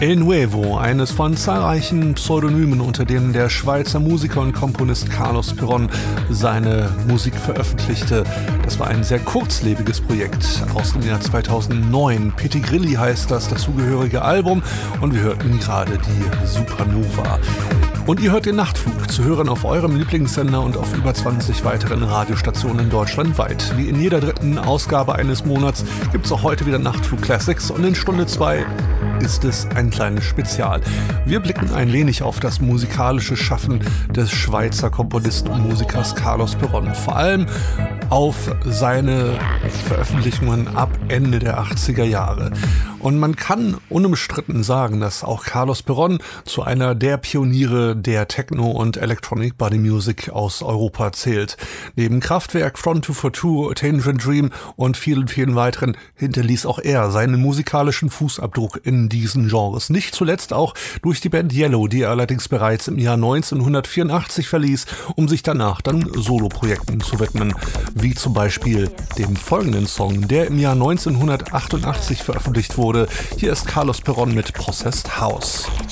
El Nuevo, eines von zahlreichen Pseudonymen, unter denen der Schweizer Musiker und Komponist Carlos Perón seine Musik veröffentlichte. Das war ein sehr kurzlebiges Projekt aus dem Jahr 2009. Pitti Grilli heißt das dazugehörige Album und wir hörten gerade die Supernova. Und ihr hört den Nachtflug, zu hören auf eurem Lieblingssender und auf über 20 weiteren Radiostationen deutschlandweit. Wie in jeder dritten Ausgabe eines Monats gibt es auch heute wieder Nachtflug Classics und in Stunde 2 ist es ein kleines Spezial. Wir blicken ein wenig auf das musikalische Schaffen des Schweizer Komponisten und Musikers Carlos Perón. Vor allem auf seine Veröffentlichungen ab Ende der 80er Jahre. Und man kann unumstritten sagen, dass auch Carlos Perón zu einer der Pioniere der Techno- und Electronic Body Music aus Europa zählt. Neben Kraftwerk, Front 242, Tangerine Dream und vielen, vielen weiteren hinterließ auch er seinen musikalischen Fußabdruck in diesen Genres. Nicht zuletzt auch durch die Band Yellow, die er allerdings bereits im Jahr 1984 verließ, um sich danach dann Soloprojekten zu widmen. Wie zum Beispiel dem folgenden Song, der im Jahr 1988 veröffentlicht wurde. Hier ist Carlos Perón mit Possessed House.